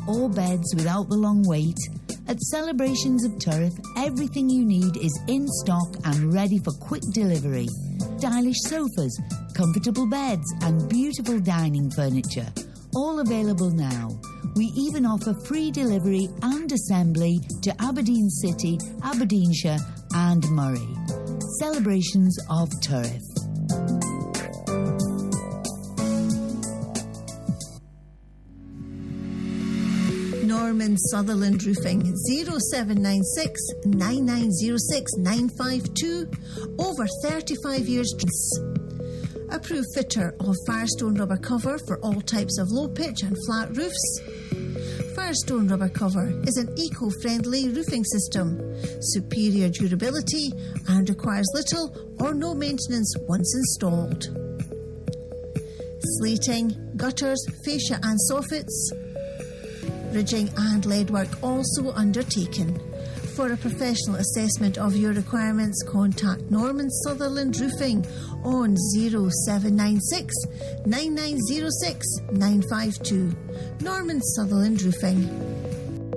or beds without the long wait, at Celebrations of Turriff, everything you need is in stock and ready for quick delivery. Stylish sofas, comfortable beds and beautiful dining furniture, all available now. We even offer free delivery and assembly to Aberdeen City, Aberdeenshire and Moray. Celebrations of Turriff. Norman Sutherland Roofing, 0796 9906 952. Over 35 years. Approved fitter of Firestone rubber cover for all types of low pitch and flat roofs. Firestone rubber cover is an eco-friendly roofing system, superior durability and requires little or no maintenance once installed. Slating, gutters, fascia and soffits, ridging and leadwork also undertaken. For a professional assessment of your requirements, contact Norman Sutherland Roofing on 0796 9906 952. Norman Sutherland Roofing.